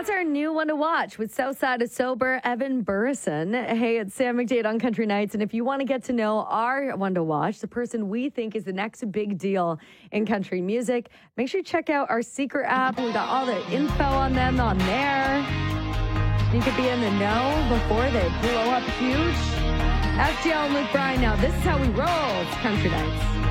That's our new one to watch with Southside of Sober, Evan Burrison. Hey, it's Sam McDade on Country Nights. And if you want to get to know our one to watch, the person we think is the next big deal in country music, make sure you check out our Secret app. We got all the info on them on there. You could be in the know before they blow up huge. FGL and Luke Bryan now. This is how we roll. It's Country Nights.